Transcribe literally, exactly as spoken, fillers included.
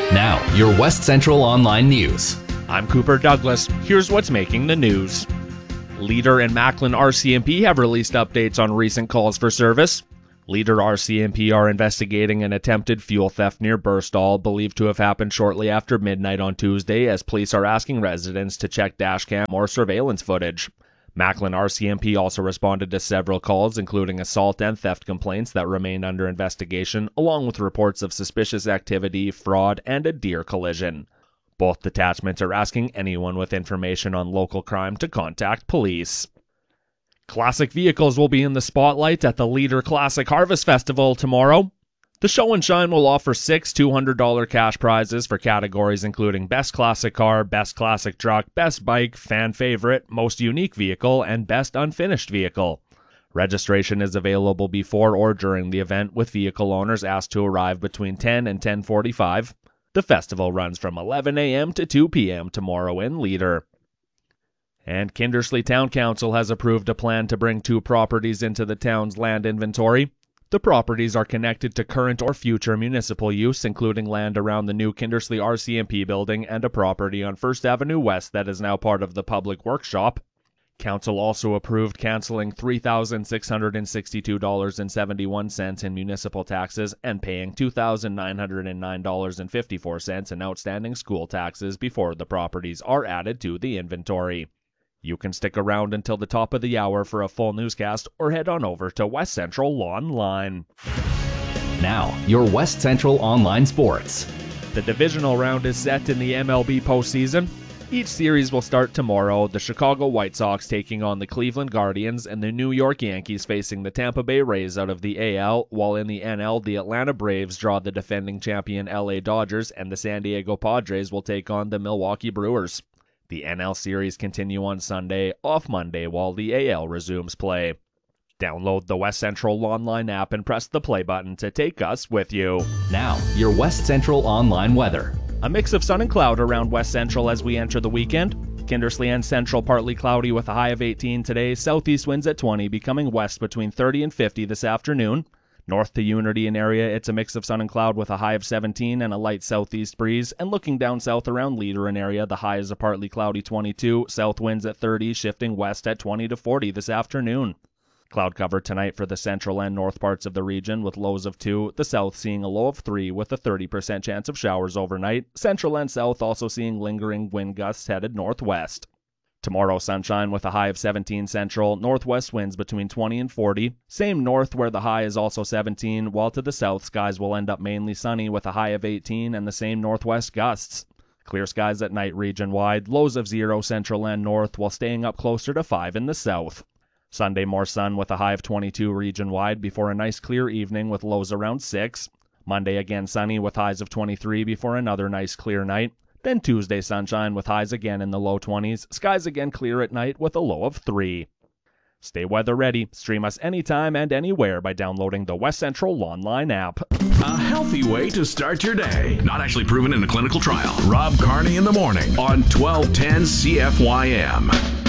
Now, your West Central Online News. I'm Cooper Douglas. Here's what's making the news. Leader and Macklin R C M P have released updates on recent calls for service. Leader R C M P are investigating an attempted fuel theft near Burstall, believed to have happened shortly after midnight on Tuesday, as police are asking residents to check dashcam or surveillance footage. Macklin R C M P also responded to several calls, including assault and theft complaints that remain under investigation, along with reports of suspicious activity, fraud, and a deer collision. Both detachments are asking anyone with information on local crime to contact police. Classic vehicles will be in the spotlight at the Leader Classic Harvest Festival tomorrow. The show and shine will offer six two hundred dollars cash prizes for categories including Best Classic Car, Best Classic Truck, Best Bike, Fan Favorite, Most Unique Vehicle, and Best Unfinished Vehicle. Registration is available before or during the event, with vehicle owners asked to arrive between ten and ten forty-five. The festival runs from eleven a.m. to two p.m. tomorrow in Leader. And Kindersley Town Council has approved a plan to bring two properties into the town's land inventory. The properties are connected to current or future municipal use, including land around the new Kindersley R C M P building and a property on First Avenue West that is now part of the public workshop. Council also approved canceling three thousand six hundred sixty-two dollars and seventy-one cents in municipal taxes and paying two thousand nine hundred nine dollars and fifty-four cents in outstanding school taxes before the properties are added to the inventory. You can stick around until the top of the hour for a full newscast or head on over to West Central Online. Now, your West Central Online Sports. The divisional round is set in the M L B postseason. Each series will start tomorrow, the Chicago White Sox taking on the Cleveland Guardians and the New York Yankees facing the Tampa Bay Rays out of the A L, while in the N L, the Atlanta Braves draw the defending champion L A Dodgers and the San Diego Padres will take on the Milwaukee Brewers. The N L series continue on Sunday, off Monday, while the A L resumes play. Download the West Central Online app and press the play button to take us with you. Now, your West Central Online weather. A mix of sun and cloud around West Central as we enter the weekend. Kindersley and Central partly cloudy with a high of eighteen today. Southeast winds at twenty, becoming west between thirty and fifty this afternoon. North to Unity and area, it's a mix of sun and cloud with a high of seventeen and a light southeast breeze. And looking down south around Leader and area, the high is a partly cloudy twenty-two. South winds at thirty, shifting west at twenty to forty this afternoon. Cloud cover tonight for the central and north parts of the region with lows of two. The south seeing a low of three with a thirty percent chance of showers overnight. Central and south also seeing lingering wind gusts headed northwest. Tomorrow, sunshine with a high of seventeen central, northwest winds between twenty and forty. Same north where the high is also seventeen, while to the south, skies will end up mainly sunny with a high of eighteen and the same northwest gusts. Clear skies at night region-wide, lows of zero central and north, while staying up closer to five in the south. Sunday, more sun with a high of twenty-two region-wide before a nice clear evening with lows around six. Monday, again sunny with highs of twenty-three before another nice clear night. Then Tuesday, sunshine with highs again in the low twenties. Skies again clear at night with a low of three. Stay weather ready. Stream us anytime and anywhere by downloading the West Central Online app. A healthy way to start your day. Not actually proven in a clinical trial. Rob Carney in the morning on twelve ten C F Y M.